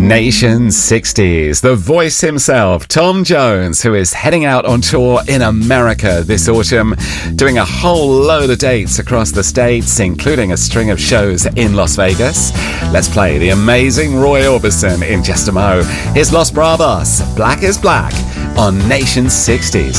Nation 60s, the voice himself, Tom Jones, who is heading out on tour in America this autumn, doing a whole load of dates across the states, including a string of shows in Las Vegas. Let's play the amazing Roy Orbison in just a mo. Here's Los Bravos, Black is Black, on Nation 60s.